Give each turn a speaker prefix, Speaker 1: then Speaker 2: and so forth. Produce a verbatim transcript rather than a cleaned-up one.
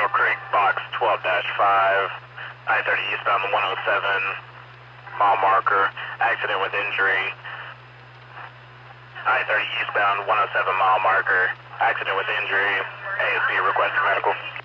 Speaker 1: Middle Creek, box twelve dash five, I thirty eastbound one oh seven, mile marker, accident with injury. I thirty eastbound one oh seven, mile marker, accident with injury, A S B requesting medical.